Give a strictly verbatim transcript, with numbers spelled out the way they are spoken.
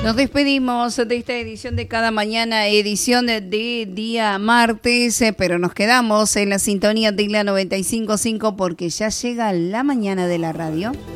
Nos despedimos de esta edición de Cada Mañana, edición de, de día martes, eh, pero nos quedamos en la sintonía de la noventa y cinco punto cinco porque ya llega la mañana de la radio.